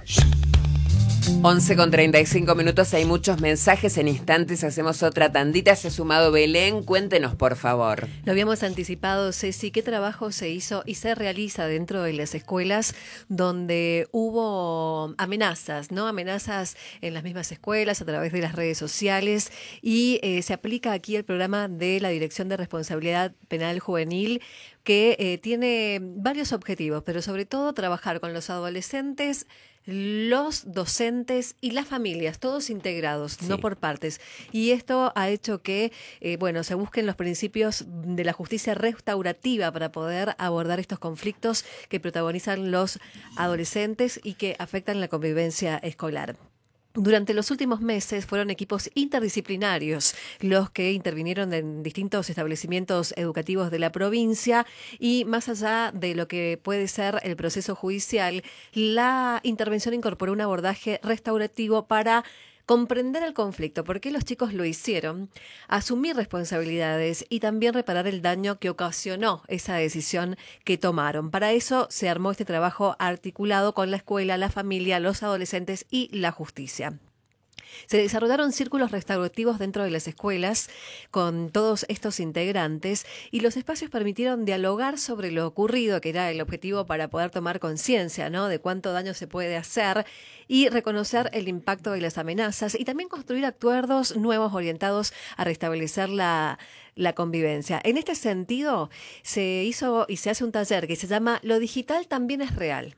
11:35, hay muchos mensajes, en instantes hacemos otra tandita, se ha sumado Belén, cuéntenos por favor. Lo habíamos anticipado, Ceci, ¿qué trabajo se hizo y se realiza dentro de las escuelas donde hubo amenazas, ¿no? Amenazas en las mismas escuelas a través de las redes sociales y se aplica aquí el programa de la Dirección de Responsabilidad Penal Juvenil que tiene varios objetivos, pero sobre todo trabajar con los adolescentes, los docentes y las familias, todos integrados, sí, no por partes. Y esto ha hecho que, se busquen los principios de la justicia restaurativa para poder abordar estos conflictos que protagonizan los adolescentes y que afectan la convivencia escolar. Durante los últimos meses fueron equipos interdisciplinarios los que intervinieron en distintos establecimientos educativos de la provincia y más allá de lo que puede ser el proceso judicial, la intervención incorporó un abordaje restaurativo para comprender el conflicto, por qué los chicos lo hicieron, asumir responsabilidades y también reparar el daño que ocasionó esa decisión que tomaron. Para eso se armó este trabajo articulado con la escuela, la familia, los adolescentes y la justicia. Se desarrollaron círculos restaurativos dentro de las escuelas con todos estos integrantes y los espacios permitieron dialogar sobre lo ocurrido, que era el objetivo para poder tomar conciencia, ¿no?, de cuánto daño se puede hacer y reconocer el impacto de las amenazas y también construir acuerdos nuevos orientados a restablecer la convivencia. En este sentido, se hizo y se hace un taller que se llama Lo digital también es real.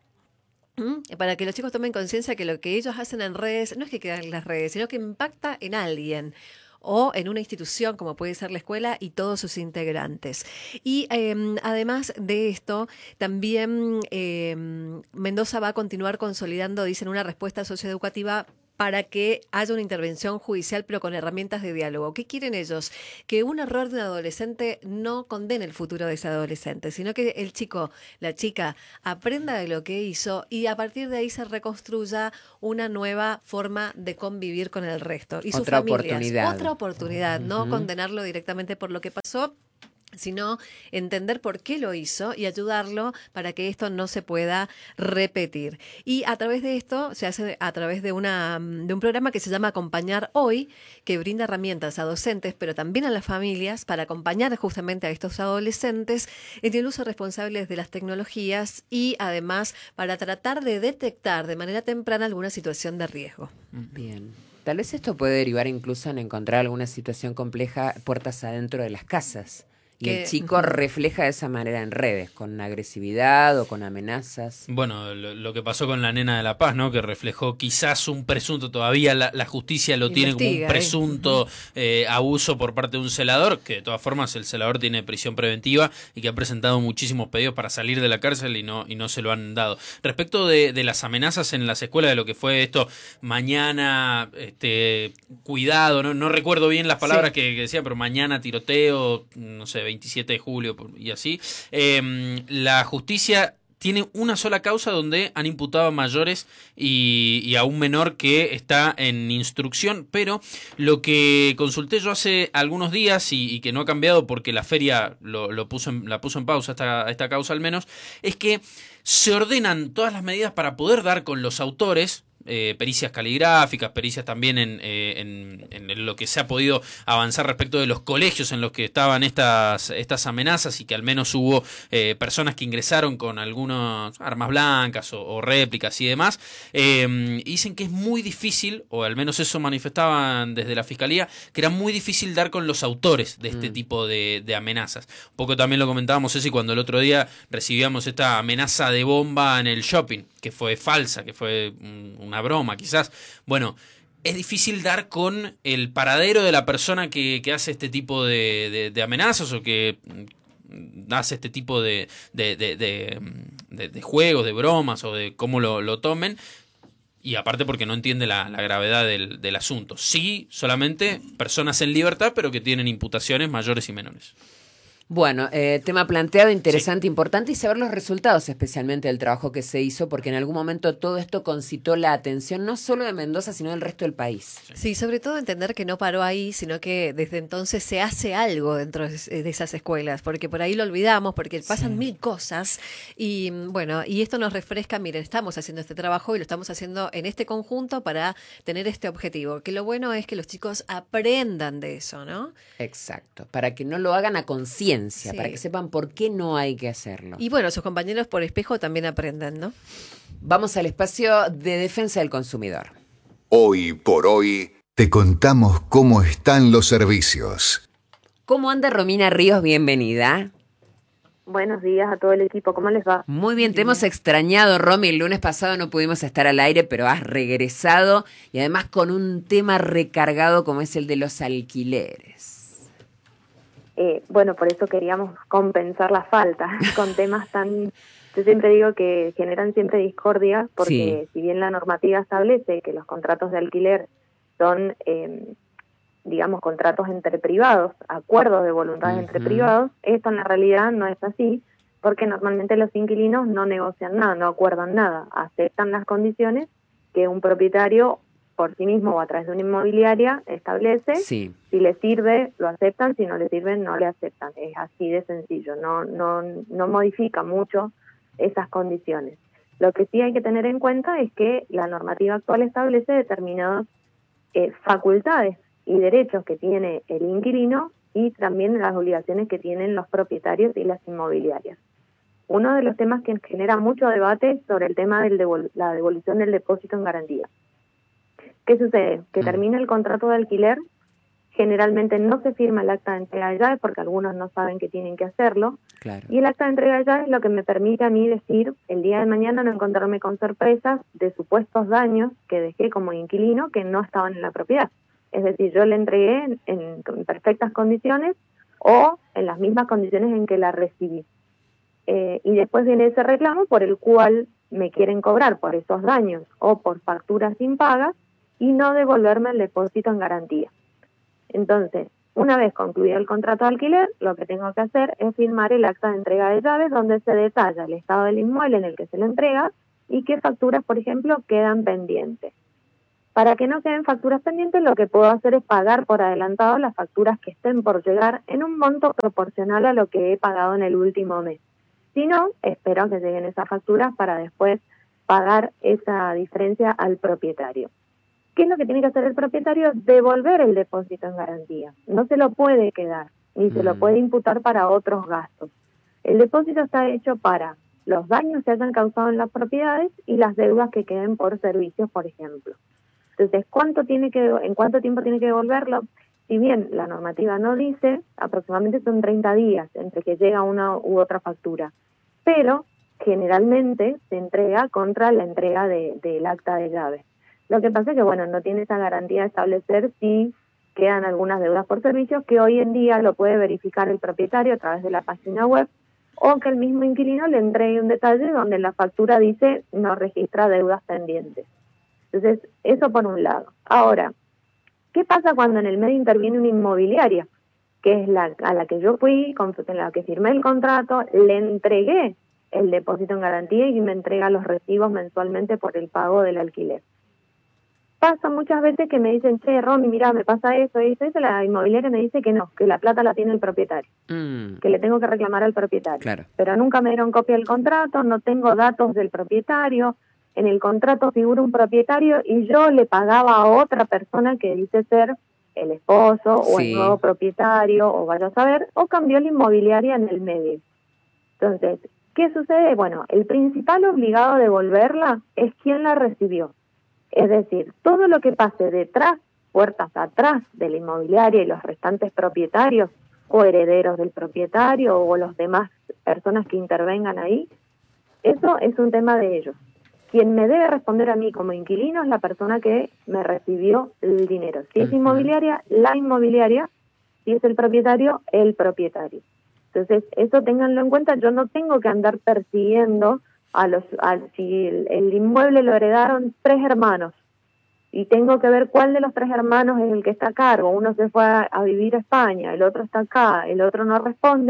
Para que los chicos tomen conciencia que lo que ellos hacen en redes no es que queda en las redes, sino que impacta en alguien o en una institución como puede ser la escuela y todos sus integrantes. Y además de esto, también Mendoza va a continuar consolidando, dicen, una respuesta socioeducativa para que haya una intervención judicial, pero con herramientas de diálogo. ¿Qué quieren ellos? Que un error de un adolescente no condene el futuro de ese adolescente, sino que el chico, la chica, aprenda de lo que hizo y a partir de ahí se reconstruya una nueva forma de convivir con el resto. Y sus familias. Otra oportunidad, no condenarlo directamente por lo que pasó, sino entender por qué lo hizo y ayudarlo para que esto no se pueda repetir. Y a través de esto se hace a través de un programa que se llama Acompañar Hoy, que brinda herramientas a docentes, pero también a las familias para acompañar justamente a estos adolescentes en el uso responsable de las tecnologías y además para tratar de detectar de manera temprana alguna situación de riesgo. Bien. Tal vez esto puede derivar incluso en encontrar alguna situación compleja puertas adentro de las casas. Y el chico refleja de esa manera en redes, con agresividad o con amenazas. Bueno, lo que pasó con la nena de La Paz, ¿no? Que reflejó quizás un presunto, todavía la justicia lo tiene como un presunto abuso por parte de un celador, que de todas formas el celador tiene prisión preventiva y que ha presentado muchísimos pedidos para salir de la cárcel y no se lo han dado. Respecto de las amenazas en las escuelas, de lo que fue esto, mañana, cuidado, no recuerdo bien las palabras que decía, pero mañana tiroteo, no sé, 27 de julio y así. La justicia tiene una sola causa donde han imputado a mayores y a un menor que está en instrucción, pero lo que consulté yo hace algunos días y que no ha cambiado porque la feria la puso en pausa esta causa al menos, es que se ordenan todas las medidas para poder dar con los autores, pericias caligráficas, pericias también en lo que se ha podido avanzar respecto de los colegios en los que estaban estas amenazas y que al menos hubo personas que ingresaron con algunas armas blancas o réplicas y demás. Dicen que es muy difícil, o al menos eso manifestaban desde la Fiscalía, que era muy difícil dar con los autores de este tipo de amenazas. Un poco también lo comentábamos, Ceci, cuando el otro día recibíamos esta amenaza de bomba en el shopping, que fue falsa, que fue una broma quizás. Bueno, es difícil dar con el paradero de la persona que hace este tipo de amenazas o que hace este tipo de juegos, de bromas o de cómo lo tomen. Y aparte porque no entiende la gravedad del asunto. Sí, solamente personas en libertad, pero que tienen imputaciones mayores y menores. Bueno, tema planteado, interesante, importante, y saber los resultados especialmente del trabajo que se hizo, porque en algún momento todo esto concitó la atención no solo de Mendoza, sino del resto del país. Sí, sobre todo entender que no paró ahí, sino que desde entonces se hace algo dentro de esas escuelas, porque por ahí lo olvidamos, porque pasan mil cosas, y bueno, y esto nos refresca, miren, estamos haciendo este trabajo y lo estamos haciendo en este conjunto para tener este objetivo, que lo bueno es que los chicos aprendan de eso, ¿no? Exacto, para que no lo hagan a conciencia. Sí. Para que sepan por qué no hay que hacerlo. Y bueno, sus compañeros por espejo también aprenden, ¿no? Vamos al espacio de defensa del consumidor. Hoy por hoy te contamos cómo están los servicios. ¿Cómo anda Romina Ríos? Bienvenida. Buenos días a todo el equipo, ¿cómo les va? Muy bien, te hemos extrañado, Romy. El lunes pasado no pudimos estar al aire, pero has regresado y además con un tema recargado como es el de los alquileres. Bueno, por eso queríamos compensar la falta con temas tan... Yo siempre digo que generan siempre discordia, porque si bien la normativa establece que los contratos de alquiler son, digamos, contratos entre privados, acuerdos de voluntades entre privados, esto en la realidad no es así, porque normalmente los inquilinos no negocian nada, no acuerdan nada, aceptan las condiciones que un propietario por sí mismo o a través de una inmobiliaria establece. Si le sirve, lo aceptan, si no le sirve, no le aceptan. Es así de sencillo, no modifica mucho esas condiciones. Lo que sí hay que tener en cuenta es que la normativa actual establece determinadas facultades y derechos que tiene el inquilino y también las obligaciones que tienen los propietarios y las inmobiliarias. Uno de los temas que genera mucho debate es sobre el tema de la devolución del depósito en garantía. ¿Qué sucede? Que termina el contrato de alquiler, generalmente no se firma el acta de entrega de llaves porque algunos no saben que tienen que hacerlo. Claro. Y el acta de entrega de llaves es lo que me permite a mí decir el día de mañana no encontrarme con sorpresas de supuestos daños que dejé como inquilino que no estaban en la propiedad. Es decir, yo le entregué en perfectas condiciones o en las mismas condiciones en que la recibí. Y después viene ese reclamo por el cual me quieren cobrar por esos daños o por facturas impagas y no devolverme el depósito en garantía. Entonces, una vez concluido el contrato de alquiler, lo que tengo que hacer es firmar el acta de entrega de llaves donde se detalla el estado del inmueble en el que se le entrega y qué facturas, por ejemplo, quedan pendientes. Para que no queden facturas pendientes, lo que puedo hacer es pagar por adelantado las facturas que estén por llegar en un monto proporcional a lo que he pagado en el último mes. Si no, espero que lleguen esas facturas para después pagar esa diferencia al propietario. ¿Qué es lo que tiene que hacer el propietario? Devolver el depósito en garantía. No se lo puede quedar, ni se lo puede imputar para otros gastos. El depósito está hecho para los daños que hayan causado en las propiedades y las deudas que queden por servicios, por ejemplo. Entonces, ¿en cuánto tiempo tiene que devolverlo? Si bien la normativa no dice, aproximadamente son 30 días entre que llega una u otra factura, pero generalmente se entrega contra la entrega del acta de llaves. Lo que pasa es que, bueno, no tiene esa garantía de establecer si quedan algunas deudas por servicios, que hoy en día lo puede verificar el propietario a través de la página web, o que el mismo inquilino le entregue un detalle donde la factura dice no registra deudas pendientes. Entonces, eso por un lado. Ahora, ¿qué pasa cuando en el medio interviene una inmobiliaria? Que es a la que yo fui, en la que firmé el contrato, le entregué el depósito en garantía y me entrega los recibos mensualmente por el pago del alquiler. Pasa muchas veces que me dicen, che, Romy, mira, me pasa eso, y la inmobiliaria me dice que no, que la plata la tiene el propietario, que le tengo que reclamar al propietario. Claro. Pero nunca me dieron copia del contrato, no tengo datos del propietario, en el contrato figura un propietario y yo le pagaba a otra persona que dice ser el esposo o el nuevo propietario, o vaya a saber, o cambió la inmobiliaria en el medio. Entonces, ¿qué sucede? Bueno, el principal obligado a devolverla es quien la recibió. Es decir, todo lo que pase detrás, puertas atrás de la inmobiliaria y los restantes propietarios o herederos del propietario o los demás personas que intervengan ahí, eso es un tema de ellos. Quien me debe responder a mí como inquilino es la persona que me recibió el dinero. Si es inmobiliaria, la inmobiliaria; si es el propietario, el propietario. Entonces, eso ténganlo en cuenta. Yo no tengo que andar persiguiendo si el inmueble lo heredaron 3 hermanos y tengo que ver cuál de los 3 hermanos es el que está a cargo. Uno se fue a vivir a España, el otro está acá, el otro no responde.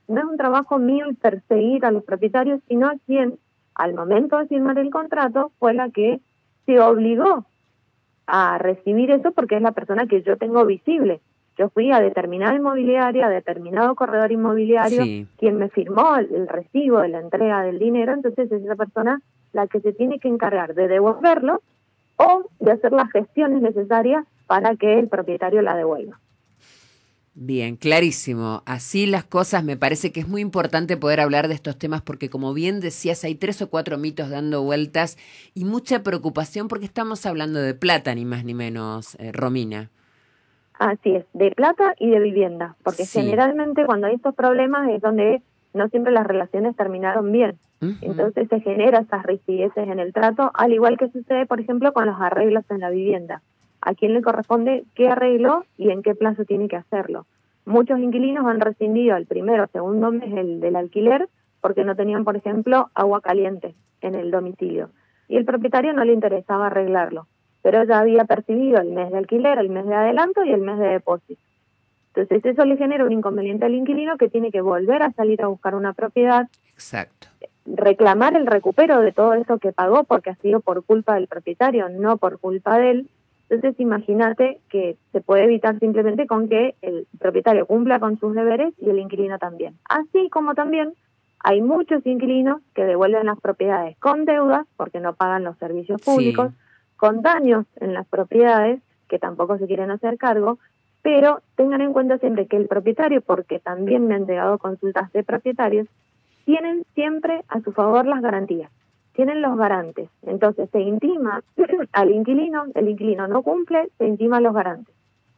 no es un trabajo mío el perseguir a los propietarios, sino a quien al momento de firmar el contrato fue la que se obligó a recibir eso, porque es la persona que yo tengo visible. Yo fui a determinada inmobiliaria, a determinado corredor inmobiliario, sí, quien me firmó el recibo de la entrega del dinero, entonces es esa persona la que se tiene que encargar de devolverlo o de hacer las gestiones necesarias para que el propietario la devuelva. Bien, clarísimo. Así las cosas, me parece que es muy importante poder hablar de estos temas porque, como bien decías, hay 3 o 4 mitos dando vueltas y mucha preocupación porque estamos hablando de plata, ni más ni menos, Romina. Así es, de plata y de vivienda, porque sí, generalmente cuando hay estos problemas es donde no siempre las relaciones terminaron bien. Entonces se genera esas rispideces en el trato, al igual que sucede, por ejemplo, con los arreglos en la vivienda. ¿A quién le corresponde qué arreglo y en qué plazo tiene que hacerlo? Muchos inquilinos han rescindido el primero o segundo mes del alquiler porque no tenían, por ejemplo, agua caliente en el domicilio. Y el propietario no le interesaba arreglarlo, pero ya había percibido el mes de alquiler, el mes de adelanto y el mes de depósito. Entonces eso le genera un inconveniente al inquilino que tiene que volver a salir a buscar una propiedad. Exacto. Reclamar el recupero de todo eso que pagó porque ha sido por culpa del propietario, no por culpa de él. Entonces imagínate que se puede evitar simplemente con que el propietario cumpla con sus deberes y el inquilino también. Así como también hay muchos inquilinos que devuelven las propiedades con deudas porque no pagan los servicios públicos, sí, con daños en las propiedades que tampoco se quieren hacer cargo, pero tengan en cuenta siempre que el propietario, porque también me han llegado consultas de propietarios, tienen siempre a su favor las garantías. Tienen los garantes, entonces se intima al inquilino, el inquilino no cumple, se intima a los garantes.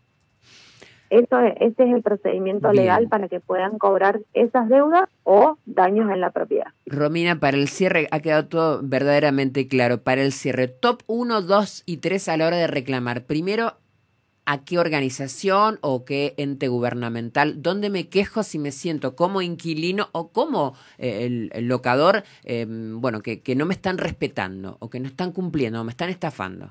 Ese es el procedimiento legal para que puedan cobrar esas deudas o daños en la propiedad. Romina, para el cierre, ha quedado todo verdaderamente claro. Para el cierre, top 1, 2 y 3 a la hora de reclamar. Primero, ¿a qué organización o qué ente gubernamental? ¿Dónde me quejo si me siento como inquilino o como el locador, que no me están respetando o que no están cumpliendo o me están estafando?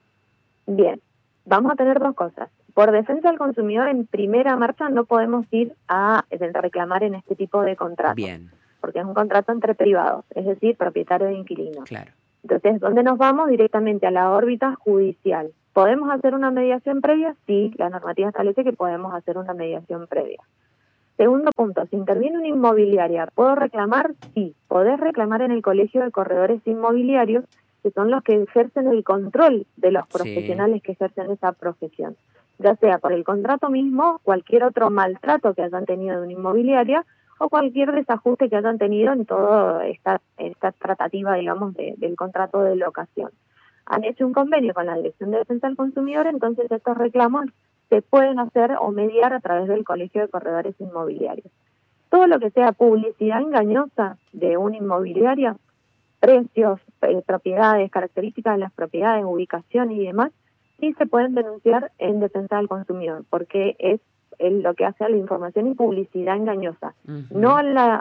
Bien, vamos a tener 2 cosas. Por defensa del consumidor, en primera marcha no podemos ir a reclamar en este tipo de contratos. Bien. Porque es un contrato entre privados, es decir, propietario e inquilino. Claro. Entonces, ¿dónde nos vamos? Directamente a la órbita judicial. ¿Podemos hacer una mediación previa? Sí, la normativa establece que podemos hacer una mediación previa. Segundo punto, si interviene una inmobiliaria, ¿puedo reclamar? Sí, podés reclamar en el Colegio de Corredores Inmobiliarios, que son los que ejercen el control de los profesionales que ejercen esa profesión. Ya sea por el contrato mismo, cualquier otro maltrato que hayan tenido de una inmobiliaria, o cualquier desajuste que hayan tenido en toda esta tratativa, digamos, del contrato de locación. Han hecho un convenio con la Dirección de Defensa del Consumidor, entonces estos reclamos se pueden hacer o mediar a través del Colegio de Corredores Inmobiliarios. Todo lo que sea publicidad engañosa de una inmobiliaria, precios, propiedades, características de las propiedades, ubicación y demás, sí se pueden denunciar en Defensa del Consumidor, porque es lo que hace a la información y publicidad engañosa, no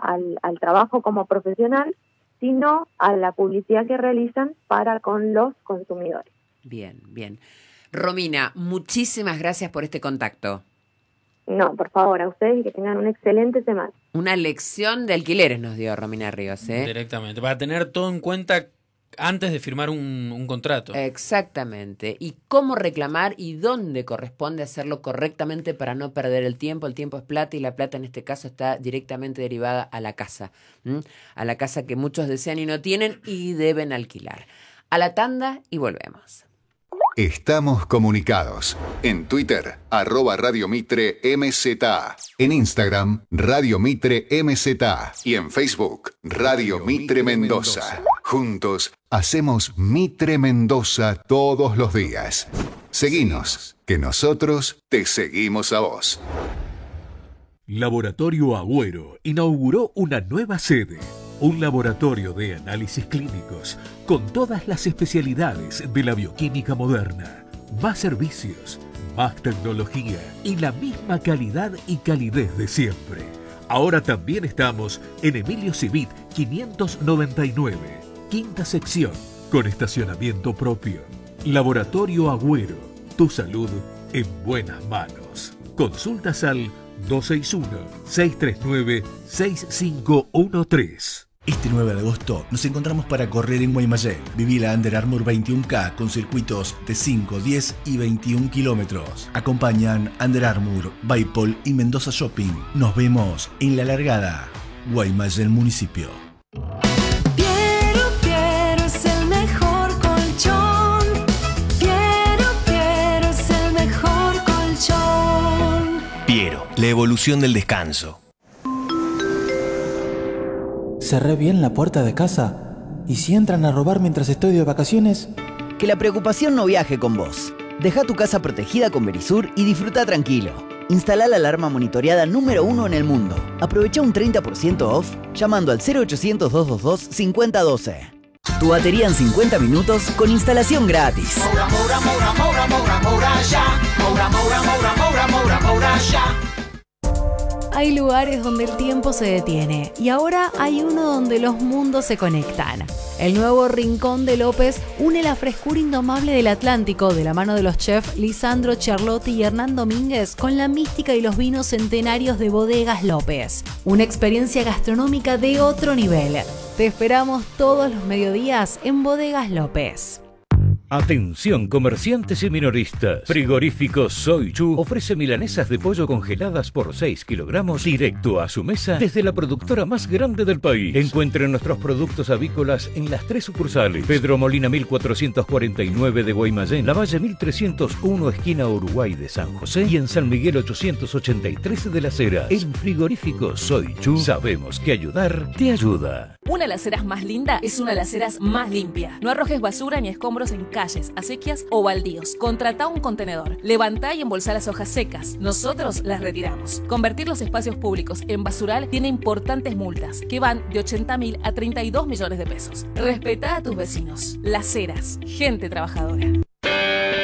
al trabajo como profesional, sino a la publicidad que realizan para con los consumidores. Bien, bien. Romina, muchísimas gracias por este contacto. No, por favor, a ustedes y que tengan una excelente semana. Una lección de alquileres nos dio Romina Ríos, ¿eh? Directamente, para tener todo en cuenta antes de firmar un contrato. Exactamente. Y cómo reclamar y dónde corresponde hacerlo correctamente para no perder el tiempo. El tiempo es plata y la plata en este caso está directamente derivada a la casa. A la casa que muchos desean y no tienen y deben alquilar. A la tanda y volvemos. Estamos comunicados. En Twitter, @Radio Mitre MZA. En Instagram, Radio Mitre MZA. Y en Facebook, Radio Mitre Mendoza. Juntos, hacemos Mitre Mendoza todos los días. Seguinos, que nosotros te seguimos a vos. Laboratorio Agüero inauguró una nueva sede. Un laboratorio de análisis clínicos con todas las especialidades de la bioquímica moderna. Más servicios, más tecnología y la misma calidad y calidez de siempre. Ahora también estamos en Emilio Civit 599, quinta sección, con estacionamiento propio. Laboratorio Agüero, tu salud en buenas manos. Consultas al 261-639-6513. Este 9 de agosto nos encontramos para correr en Guaymallén. Viví la Under Armour 21K con circuitos de 5, 10 y 21 kilómetros. Acompañan Under Armour, Baipol y Mendoza Shopping. Nos vemos en la largada. Guaymallén Municipio. Piero es el mejor colchón. Piero es el mejor colchón. Piero, la evolución del descanso. ¿Cerré bien la puerta de casa? ¿Y si entran a robar mientras estoy de vacaciones? Que la preocupación no viaje con vos. Deja tu casa protegida con Verisur y disfruta tranquilo. Instala la alarma monitoreada número 1 en el mundo. Aprovecha un 30% off llamando al 0800-222-5012. Tu batería en 50 minutos con instalación gratis. Moura, Moura, Moura, Moura, Moura, Moura, ya. Moura, Moura, Moura, Moura, Moura, Moura, ya. Hay lugares donde el tiempo se detiene y ahora hay uno donde los mundos se conectan. El nuevo Rincón de López une la frescura indomable del Atlántico de la mano de los chefs Lisandro Charlotti y Hernán Domínguez con la mística y los vinos centenarios de Bodegas López. Una experiencia gastronómica de otro nivel. Te esperamos todos los mediodías en Bodegas López. Atención comerciantes y minoristas. Frigorífico Soy Chu ofrece milanesas de pollo congeladas por 6 kilogramos directo a su mesa desde la productora más grande del país. Encuentren nuestros productos avícolas en las 3 sucursales: Pedro Molina 1449 de Guaymallén, Lavalle 1301 esquina Uruguay de San José y en San Miguel 883 de Las Heras. En Frigorífico Soy Chu sabemos que ayudar te ayuda. Una de las aceras más linda es una de las aceras más limpia. No arrojes basura ni escombros en calles, acequias o baldíos. Contratá un contenedor. Levantá y embolsá las hojas secas. Nosotros las retiramos. Convertir los espacios públicos en basural tiene importantes multas que van de 80.000 a 32 millones de pesos. Respetá a tus vecinos. Las Heras. Gente trabajadora.